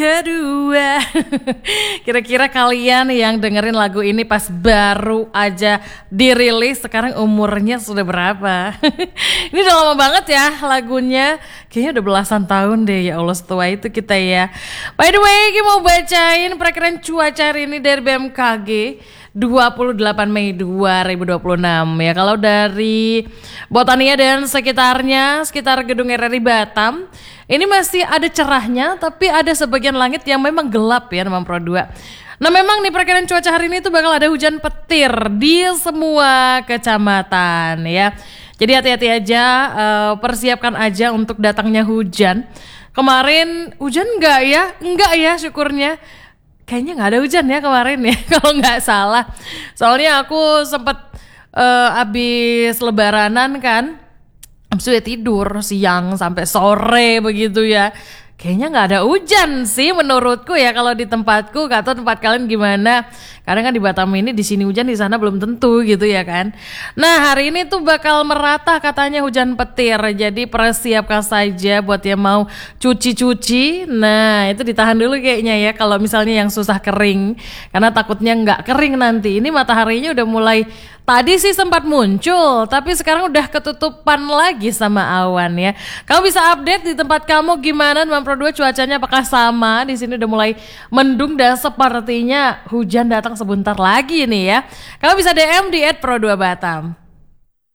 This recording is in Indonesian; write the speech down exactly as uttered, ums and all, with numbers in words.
Kedua, kira-kira kalian yang dengerin lagu ini pas baru aja dirilis sekarang umurnya sudah berapa? Ini udah lama banget ya lagunya, kayaknya udah belasan tahun deh, ya Allah setua itu kita ya. By the way, kita mau bacain perakiraan cuaca hari ini dari B M K G dua puluh delapan Mei dua ribu dua puluh enam ya. Kalau dari Botania dan sekitarnya, sekitar Gedung R R I Batam, ini masih ada cerahnya, tapi ada sebagian langit yang memang gelap ya teman Pro dua. Nah memang nih perkiraan cuaca hari ini tuh bakal ada hujan petir di semua kecamatan ya. Jadi hati-hati aja, uh, persiapkan aja untuk datangnya hujan. Kemarin hujan enggak ya? Enggak ya syukurnya. Kayaknya nggak ada hujan ya kemarin ya kalau nggak salah. Soalnya aku sempat uh, abis lebaranan kan, sudah tidur siang sampai sore begitu ya. Kayaknya nggak ada hujan sih menurutku ya kalau di tempatku. Gak tahu tempat kalian gimana. Karena kan di Batam ini di sini hujan, di sana belum tentu gitu ya kan. Nah hari ini tuh bakal merata katanya hujan petir. Jadi persiapkan saja buat yang mau cuci-cuci. Nah itu ditahan dulu kayaknya ya kalau misalnya yang susah kering. Karena takutnya nggak kering nanti. Ini mataharinya udah mulai, tadi sih sempat muncul, tapi sekarang udah ketutupan lagi sama awan ya. Kamu bisa update di tempat kamu gimana teman Pro dua, cuacanya apakah sama? Di sini udah mulai mendung dan sepertinya hujan datang sebentar lagi nih ya. Kamu bisa D M di et pro dua batam.